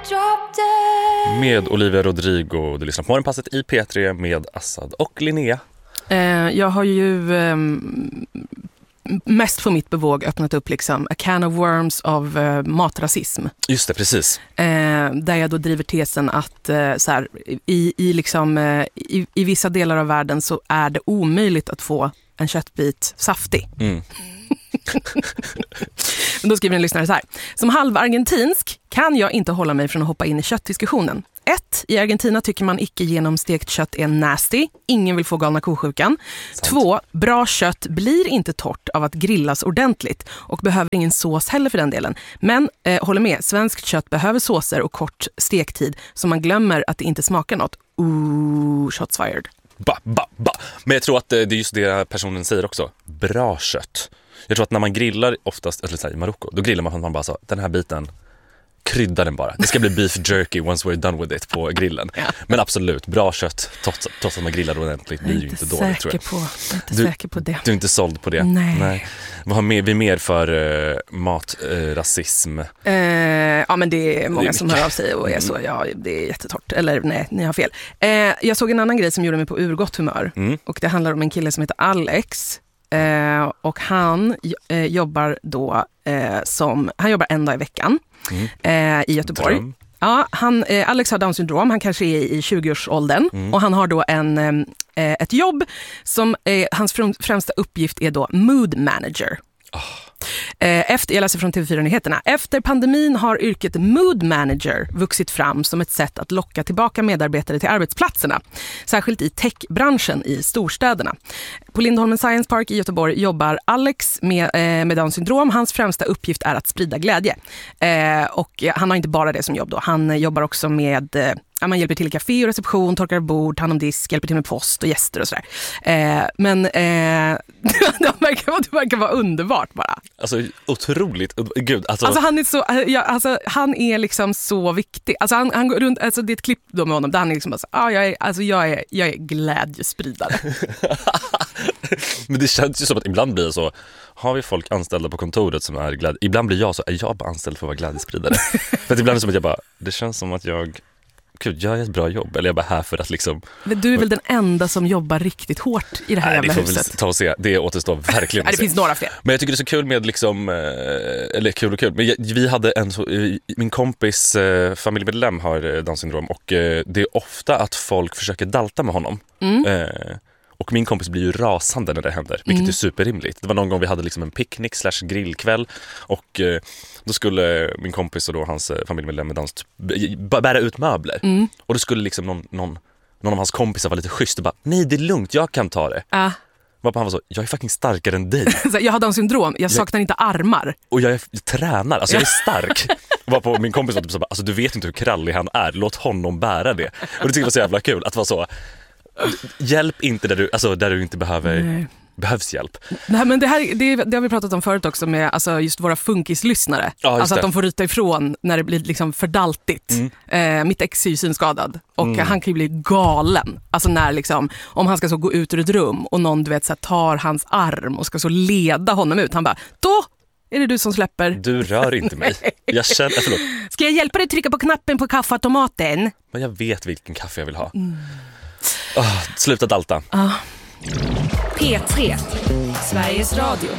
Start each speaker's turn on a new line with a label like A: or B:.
A: Med Olivia Rodrigo. Du lyssnar på Morgonpasset i P3 med Assad och Linnea.
B: Jag har ju mest på mitt bevåg öppnat upp liksom a can of worms av matrasism.
A: Just det, precis.
B: Där jag då driver tesen att så här, i vissa delar av världen så är det omöjligt att få en köttbit saftig.
A: Mm.
B: Men då skriver en lyssnare så här: som halvargentinsk kan jag inte hålla mig från att hoppa in i köttdiskussionen. 1. I Argentina tycker man icke genomstekt kött är nasty. Ingen vill få galna kosjukan. 2. Bra kött blir inte torrt av att grillas ordentligt och behöver ingen sås heller för den delen. Men håller med, svenskt kött behöver såser och kort stektid så man glömmer att det inte smakar något. Shots fired.
A: Men jag tror att det är just det personen säger också. Bra kött. Jag tror att när man grillar oftast, eller i Marocko, då grillar man för att man bara så, den här biten, krydda den bara. Det ska bli beef jerky once we're done with it på grillen. Ja. Men absolut, bra kött, trots att man grillar ordentligt, blir ju inte dåligt, tror jag.
B: Jag är inte säker på det.
A: Du är inte såld på det?
B: Nej.
A: Vad har vi mer för matrasism?
B: Ja, men det är många som hör av sig och är så, ja, det är jättetort. Eller nej, ni har fel. Jag såg en annan grej som gjorde mig på urgott humör. Och det handlar om en kille som heter Alex. Och han jobbar då han jobbar en dag i veckan i Göteborg. Dröm. Ja, Alex har Down syndrom, han kanske är i 20-årsåldern och han har då ett jobb som hans främsta uppgift är då mood manager. Jag läser från TV4-nyheterna. Efter pandemin har yrket mood manager vuxit fram som ett sätt att locka tillbaka medarbetare till arbetsplatserna. Särskilt i techbranschen i storstäderna. På Lindholmen Science Park i Göteborg jobbar Alex med Down syndrom. Hans främsta uppgift är att sprida glädje. Och han har inte bara det som jobb då. Han jobbar också med... man hjälper till i café och reception, torkar bord, tar hand om disk, hjälper till med post och gäster och sådär. Men det verkar vara underbart bara.
A: Alltså otroligt, gud.
B: Alltså han är liksom så viktig. Alltså han går runt, alltså det är ett klipp då med honom där han är liksom bara jag är glädjespridare. Men
A: det känns ju som att ibland blir det så, har vi folk anställda på kontoret som är glädje. Ibland blir jag så, är jag bara anställd för att vara glädjespridare. För att ibland är det som att jag bara, det känns som att jag gör ett bra jobb, eller jag är bara här för att liksom...
B: Men du är väl den enda som jobbar riktigt hårt i det här jävla huset?
A: Det får vi ta och se, det återstår verkligen.
B: Det finns några fler.
A: Men jag tycker det är så kul med liksom, eller kul och kul, men vi hade min kompis familjemedlem har Down syndrom och det är ofta att folk försöker dalta med honom. Och min kompis blir ju rasande när det händer, vilket är superrimligt. Det var någon gång vi hade liksom en picknick / grillkväll och då skulle min kompis och då hans familjemedlem bära ut möbler. Och då skulle liksom någon av hans kompisar vara lite schysst och bara, nej det är lugnt, jag kan ta det. Varpå han var så, jag är fucking starkare än dig.
B: Jag har Down syndrom, jag saknar inte armar.
A: Och jag tränar, alltså jag är stark. Varpå min kompis var typ så bara, alltså du vet inte hur krallig han är, låt honom bära det. Och det tyckte jag var så jävla kul, att vara så, hjälp inte där du inte behövs hjälp.
B: Nej, men det har vi pratat om förut också med alltså just våra funkislyssnare. Alltså att de får ryta ifrån när det blir liksom för daltigt. Mitt ex är ju synskadad och han kan ju bli galen. Alltså när liksom, om han ska så gå ut ur ett rum och någon du vet så här, tar hans arm och ska så leda honom ut. Han bara, då är det du som släpper.
A: Du rör inte mig. Jag känner, förlåt.
B: Ska jag hjälpa dig att trycka på knappen på kaffeautomaten?
A: Men jag vet vilken kaffe jag vill ha. Sluta dalta.
C: P3, Sveriges Radio.